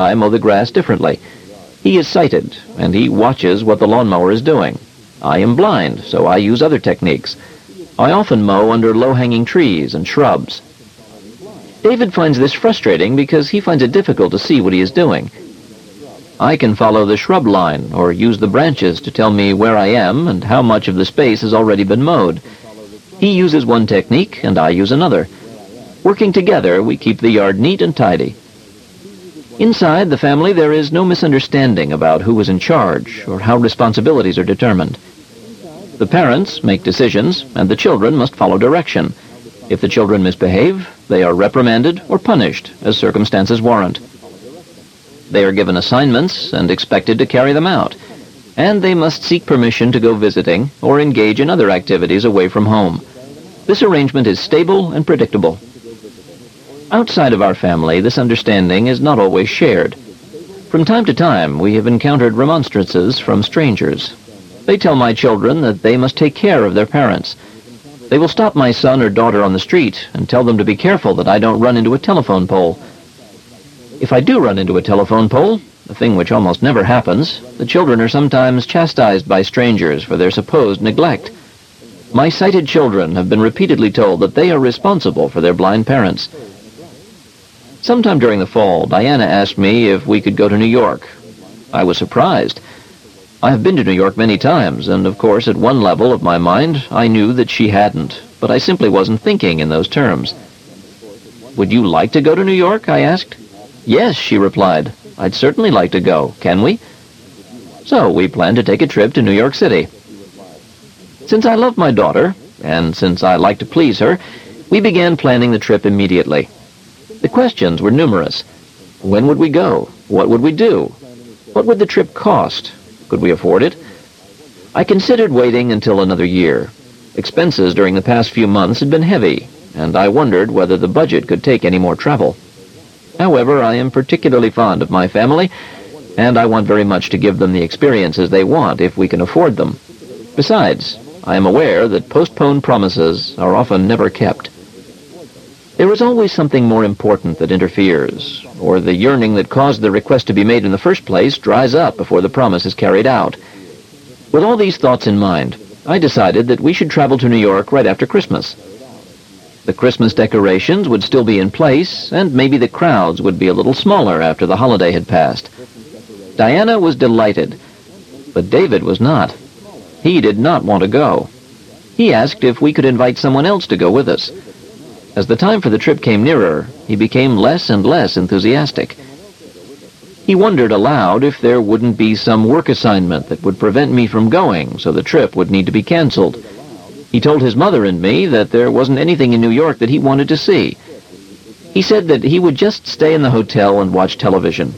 I mow the grass differently. He is sighted, and he watches what the lawnmower is doing. I am blind, so I use other techniques. I often mow under low-hanging trees and shrubs. David finds this frustrating because he finds it difficult to see what he is doing. I can follow the shrub line or use the branches to tell me where I am and how much of the space has already been mowed. He uses one technique and I use another. Working together, we keep the yard neat and tidy. Inside the family, there is no misunderstanding about who is in charge or how responsibilities are determined. The parents make decisions, and the children must follow direction. If the children misbehave, they are reprimanded or punished as circumstances warrant. They are given assignments and expected to carry them out, and they must seek permission to go visiting or engage in other activities away from home. This arrangement is stable and predictable. Outside of our family, this understanding is not always shared. From time to time, we have encountered remonstrances from strangers. They tell my children that they must take care of their parents. They will stop my son or daughter on the street and tell them to be careful that I don't run into a telephone pole. If I do run into a telephone pole, a thing which almost never happens, the children are sometimes chastised by strangers for their supposed neglect. My sighted children have been repeatedly told that they are responsible for their blind parents. Sometime during the fall, Diana asked me if we could go to New York. I was surprised. I have been to New York many times, and of course at one level of my mind I knew that she hadn't, but I simply wasn't thinking in those terms. "Would you like to go to New York?" I asked. "Yes," she replied. "I'd certainly like to go. Can we?" So we planned to take a trip to New York City. Since I love my daughter, and since I like to please her, we began planning the trip immediately. The questions were numerous. When would we go? What would we do? What would the trip cost? Could we afford it? I considered waiting until another year. Expenses during the past few months had been heavy, and I wondered whether the budget could take any more travel. However, I am particularly fond of my family, and I want very much to give them the experiences they want if we can afford them. Besides, I am aware that postponed promises are often never kept. There is always something more important that interferes, or the yearning that caused the request to be made in the first place dries up before the promise is carried out. With all these thoughts in mind, I decided that we should travel to New York right after Christmas. The Christmas decorations would still be in place, and maybe the crowds would be a little smaller after the holiday had passed. Diana was delighted, but David was not. He did not want to go. He asked if we could invite someone else to go with us. As the time for the trip came nearer, he became less and less enthusiastic. He wondered aloud if there wouldn't be some work assignment that would prevent me from going, so the trip would need to be canceled. He told his mother and me that there wasn't anything in New York that he wanted to see. He said that he would just stay in the hotel and watch television.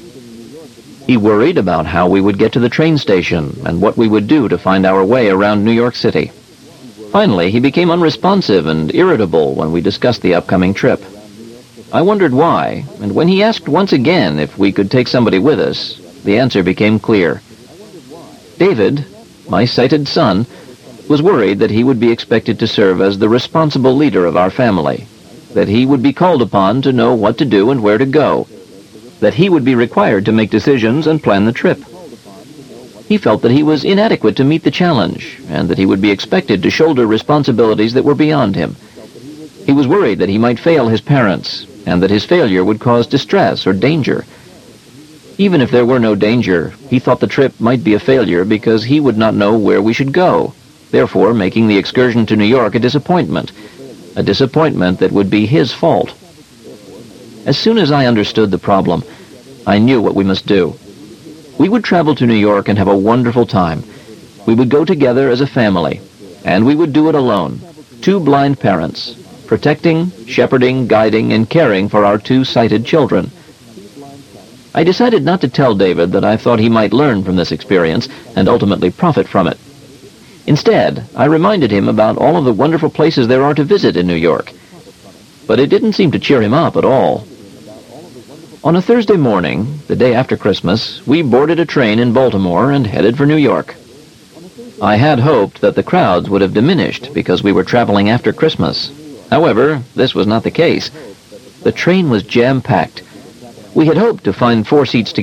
He worried about how we would get to the train station and what we would do to find our way around New York City. Finally, he became unresponsive and irritable when we discussed the upcoming trip. I wondered why, and when he asked once again if we could take somebody with us, the answer became clear. David, my sighted son, was worried that he would be expected to serve as the responsible leader of our family, that he would be called upon to know what to do and where to go, that he would be required to make decisions and plan the trip. He felt that he was inadequate to meet the challenge, and that he would be expected to shoulder responsibilities that were beyond him. He was worried that he might fail his parents, and that his failure would cause distress or danger. Even if there were no danger, he thought the trip might be a failure because he would not know where we should go, therefore making the excursion to New York a disappointment that would be his fault. As soon as I understood the problem, I knew what we must do. We would travel to New York and have a wonderful time. We would go together as a family, and we would do it alone, two blind parents, protecting, shepherding, guiding, and caring for our two sighted children. I decided not to tell David that I thought he might learn from this experience and ultimately profit from it. Instead, I reminded him about all of the wonderful places there are to visit in New York. But it didn't seem to cheer him up at all. On a Thursday morning, the day after Christmas, we boarded a train in Baltimore and headed for New York. I had hoped that the crowds would have diminished because we were traveling after Christmas. However, this was not the case. The train was jam-packed. We had hoped to find 4 seats